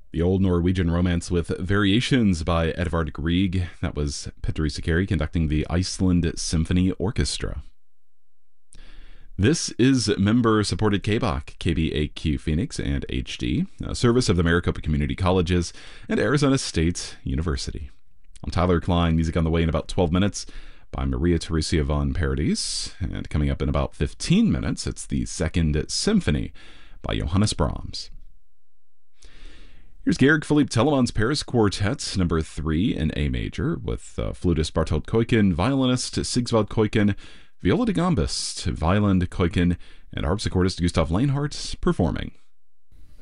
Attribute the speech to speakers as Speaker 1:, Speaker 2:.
Speaker 1: The old Norwegian romance with variations by Edvard Grieg. That was Petteri Sakari conducting the Iceland Symphony Orchestra. This is member-supported KBAQ, KBAQ Phoenix, and HD, a service of the Maricopa Community Colleges and Arizona State University. I'm Tyler Klein. Music on the way in about 12 minutes by Maria Theresia von Paradis. And coming up in about 15 minutes, it's the Second Symphony by Johannes Brahms. Here's Georg Philipp Telemann's Paris Quartet, number 3 in A major, with flutist Bartolt Keuken, violinist Sigvald Keuken, viola da gambist Wieland Keuken, and harpsichordist Gustav Leinhardt performing.